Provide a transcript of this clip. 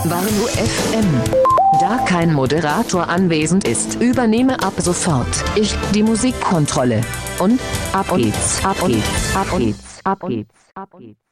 Warn-U FM. Da kein Moderator anwesend ist, übernehme ab sofort ich die Musikkontrolle. Und ab geht's, ab geht's, ab geht's, ab geht's, ab geht's.